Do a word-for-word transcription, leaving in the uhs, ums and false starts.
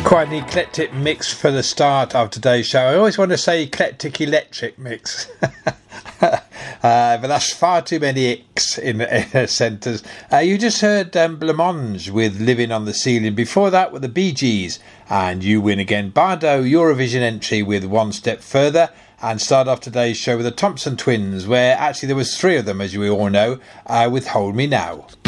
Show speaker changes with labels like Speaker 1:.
Speaker 1: Quite an eclectic mix for the start of today's show. I always want to say eclectic electric mix. uh, but that's far too many icks in, in a sentence. Uh, you just heard um, Blancmange with Living on the Ceiling. Before that were the Bee Gees and You Win Again. Bardo, Eurovision entry with One Step Further. And start off today's show with the Thompson Twins, where actually there was three of them, as you all know, uh, with Hold Me Now.